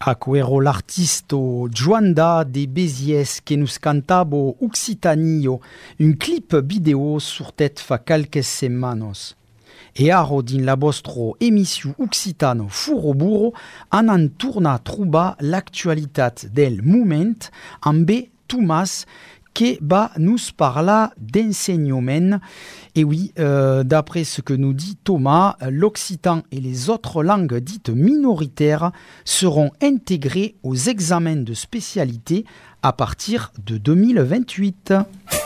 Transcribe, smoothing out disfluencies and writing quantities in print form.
Aquero l'artisto Joanda de Béziès que nous cantabo Occitanio, un clip vidéo sur tête fa quelques semanas. E aro din la vostro émission Occitano Furo Burro an torna a trobar l'actualitat del moment amb Thomas qui va nous parler d'enseignement. Et oui, d'après ce que nous dit Thomas, l'occitan et les autres langues dites minoritaires seront intégrées aux examens de spécialité à partir de 2028.